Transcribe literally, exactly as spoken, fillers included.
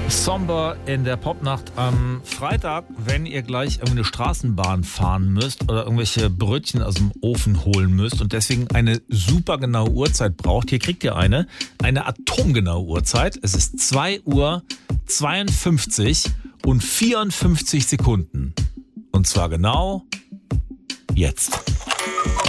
Somber in der Popnacht am Freitag, wenn ihr gleich irgendeine Straßenbahn fahren müsst oder irgendwelche Brötchen aus dem Ofen holen müsst und deswegen eine super genaue Uhrzeit braucht. Hier kriegt ihr eine, eine atomgenaue Uhrzeit. Es ist zwei Uhr zweiundfünfzig und vierundfünfzig Sekunden. Und zwar genau jetzt.